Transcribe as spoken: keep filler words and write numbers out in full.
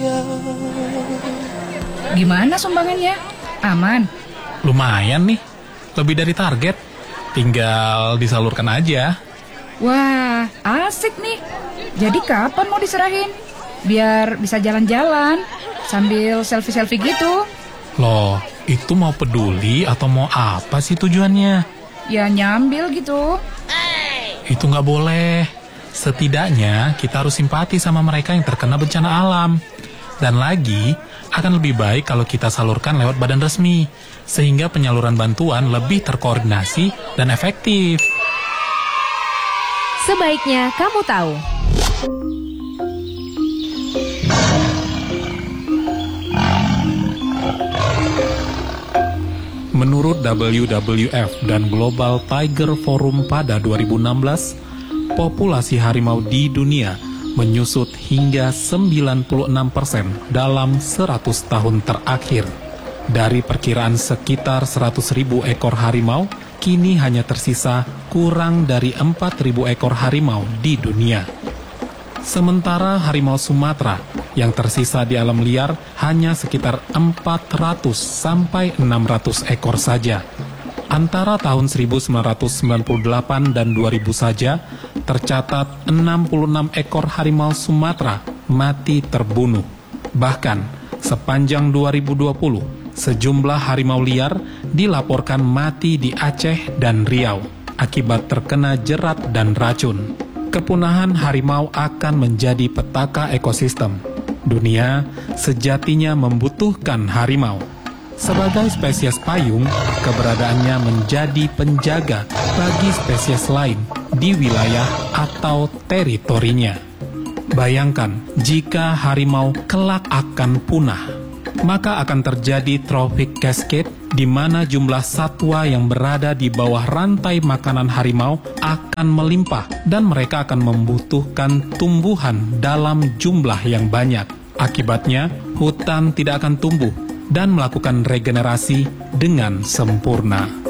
Gimana sumbangannya? Aman? Lumayan nih, lebih dari target. Tinggal disalurkan aja. Wah, asik nih. Jadi kapan mau diserahin? Biar bisa jalan-jalan sambil selfie-selfie gitu. Loh, itu mau peduli atau mau apa sih tujuannya? Ya nyambil gitu. Itu nggak boleh. Setidaknya kita harus simpati sama mereka yang terkena bencana alam. Dan lagi, akan lebih baik kalau kita salurkan lewat badan resmi, sehingga penyaluran bantuan lebih terkoordinasi dan efektif. Sebaiknya kamu tahu. Menurut W W F dan Global Tiger Forum pada dua ribu enam belas, populasi harimau di dunia menyusut hingga sembilan puluh enam persen dalam seratus tahun terakhir. Dari perkiraan sekitar seratus ribu ekor harimau, kini hanya tersisa kurang dari empat ribu ekor harimau di dunia. Sementara harimau Sumatera yang tersisa di alam liar hanya sekitar empat ratus sampai enam ratus ekor saja. Antara tahun seribu sembilan ratus sembilan puluh delapan dan dua ribu saja, tercatat enam puluh enam ekor harimau Sumatera mati terbunuh. Bahkan, sepanjang dua ribu dua puluh, sejumlah harimau liar dilaporkan mati di Aceh dan Riau akibat terkena jerat dan racun. Kepunahan harimau akan menjadi petaka ekosistem. Dunia sejatinya membutuhkan harimau. Sebagai spesies payung, keberadaannya menjadi penjaga bagi spesies lain di wilayah atau teritorinya. Bayangkan jika harimau kelak akan punah, maka akan terjadi trophic cascade di mana jumlah satwa yang berada di bawah rantai makanan harimau akan melimpah dan mereka akan membutuhkan tumbuhan dalam jumlah yang banyak. Akibatnya, hutan tidak akan tumbuh dan melakukan regenerasi dengan sempurna.